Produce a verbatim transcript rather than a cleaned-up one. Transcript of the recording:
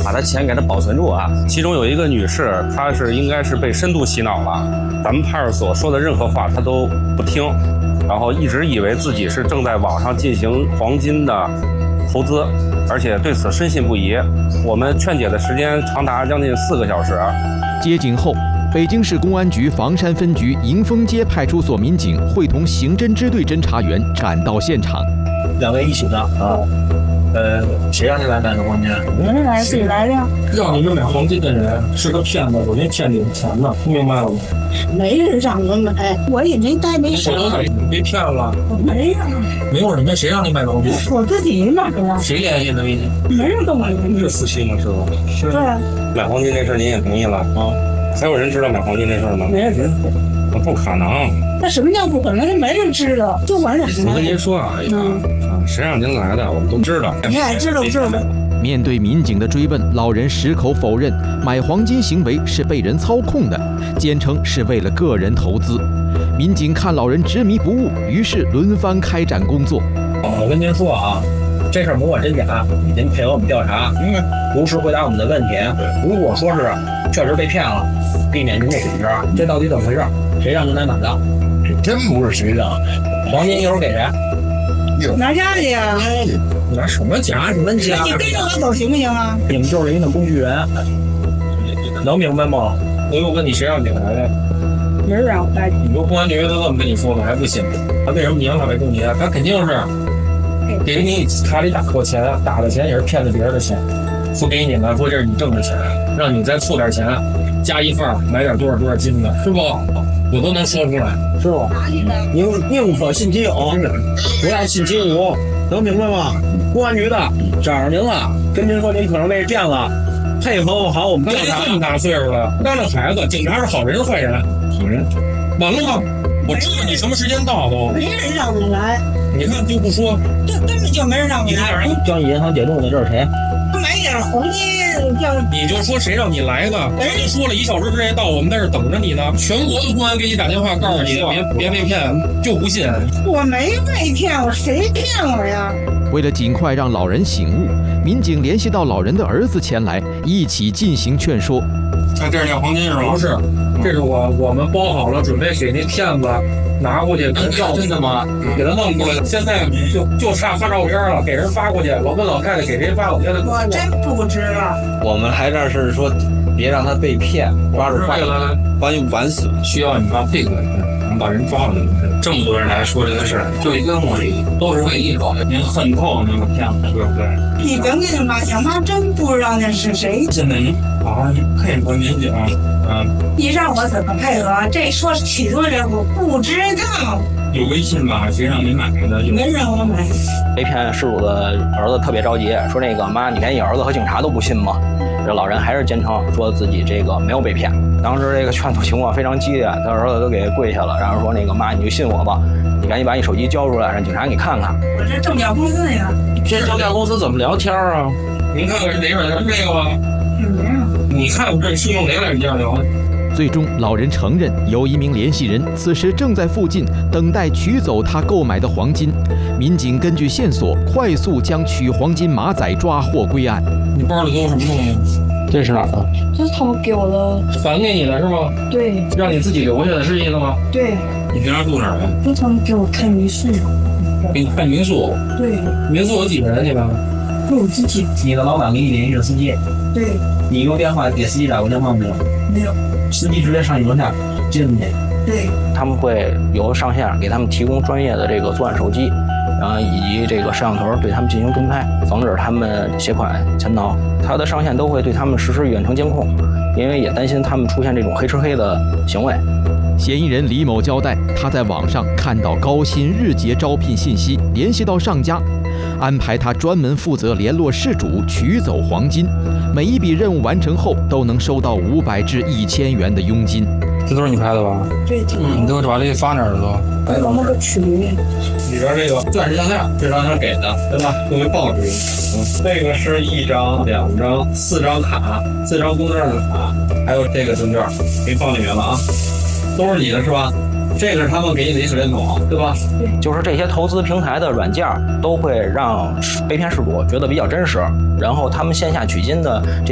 把他钱给他保存住啊。其中有一个女士，她是应该是被深度洗脑了，咱们派出所说的任何话她都不听，然后一直以为自己是正在网上进行黄金的投资，而且对此深信不疑。我们劝解的时间长达将近四个小时。 接警后，北京市公安局房山分局迎丰街派出所民警会同刑侦支队侦查员赶到现场。 两位一起的啊？呃，谁让你来买的黄金？ 没人来，自己来的。 让你们买黄金的人是个骗子，我给骗你的钱呢，听明白了吗？ 没人让我买，我也没带没啥。 你被骗了？ 我没有。 没有人，谁让你买黄金？ 我自己买的。 谁联系的你？ 没人跟我联系。 是夫妻吗？是吧？是。 对啊。 买黄金这事您也同意了啊？还有人知道买黄金这事吗？ 没人知道。 不可能。 那什么叫不可能？没人知道，就我俩。 我跟您说啊，嗯、啊，谁让您来的，我们都知道。 你也知道知道。 面对民警的追问，老人矢口否认买黄金行为是被人操控的，坚称是为了个人投资。民警看老人执迷不悟，于是轮番开展工作。 我跟您说啊，这事儿不管真假，您配合我们调查，嗯，如实回答我们的问题。如果说是确实被骗了，避免您的损失，这到底怎么回事？谁让您来买的？ 这真不是谁让的。 黄金一会儿给谁？ 拿家去呀！ 拿什么家？你们家？ 你跟着我走行不行啊？ 你们就是人家的工具人，能明白吗？我又问你，谁让你来的？ 没人让我来。 你说公安局都这么跟你说了，还不信？他为什么你让他来跟你？他肯定是给你卡里打过钱，打的钱也是骗了别人的钱，付给你了，说这是你挣的钱，让你再凑点钱，加一份买点多少多少斤的，是不？我都能说出来，是不？宁宁可信其有，不要信其无，能明白吗？公安局的找着您了，跟您说您可能被骗了，配合我好，我们调查。这么大岁数了，当着孩子，警察是好人是坏人？好人。完了吗？我知道你什么时间到都。 没人让我来。 你看就不说， 这根本就没人让我来。 交易银行解冻的这是谁？ 买点黄金叫。 你就说谁让你来的？人家说了一小时之内到，我们在这等着你呢。全国的公安给你打电话告诉你，别别被骗，就不信。 我没被骗，我谁骗我呀？ 为了尽快让老人醒悟，民警联系到老人的儿子前来，一起进行劝说。 看这是那黄金是吗？不是，这是我我们包好了，准备给那骗子拿过去。真的吗？给他弄过来，现在就就差发照片了，给人发过去。老跟老太太给谁发，我现在我真不知道。 我们还这是说，别让他被骗，抓住坏了，万一晚死。 需要你把这个能把人抓了。这么多人来说这个事儿，就一个目的，都是为一口您恨透那个骗子，对不对？ 你别跟你妈讲，妈真不知道那是谁。 现在您好好配合民警，嗯。 你让我怎么配合？这说起诉这我不知道。 有微信吧？谁让你买的？ 没让我买。 被骗事主的儿子特别着急，说那个妈，你连你儿子和警察都不信吗？这老人还是坚称说自己这个没有被骗。当时这个劝阻情况非常激烈，他儿子都给跪下了，然后说那个妈，你就信我吧，你赶紧把你手机交出来，让警察给你看看。 我这证券公司那个。 这证券公司怎么聊天啊？您看看是哪软件？这个吗？ 没有。 你看我这是用哪软件聊？ 最终，老人承认有一名联系人此时正在附近等待取走他购买的黄金。民警根据线索，快速将取黄金马仔抓获归案。 你包里都有什么东西？这是哪儿的？ 这是他们给我的， 返给你的是吗？ 对。 让你自己留下的是意思吗？ 对。 你平常住哪儿啊？ 就他们给我开民宿。 给你开民宿？ 对。 民宿有几个人？你们？ 就我自己。 你的老板给你联系的司机？ 对。 你用电话给司机打过电话没有？ 没有。 司机直接上你楼下接你。 对。 他们会由上线给他们提供专业的这个作案手机，然后以及这个摄像头对他们进行跟拍，防止他们携款潜逃。他的上线都会对他们实施远程监控，因为也担心他们出现这种黑吃黑的行为。 嫌疑人李某交代，他在网上看到高薪日结招聘信息，联系到上家，安排他专门负责联络事主取走黄金，每一笔任务完成后都能收到五百至一千元的佣金。 这都是你拍的吧？ 对， 嗯，你都把这发哪儿了都？ 在我那个群里面。 里边这个钻石项链，这张是给的，对吧？作为报酬。嗯，这个是一张、两张、四张卡，四张公证的卡，还有这个证件，给你放里面了啊，都是你的是吧？这个是他们给你的一手电筒，对吧？ 就是这些投资平台的软件都会让被骗事主觉得比较真实，然后他们线下取金的这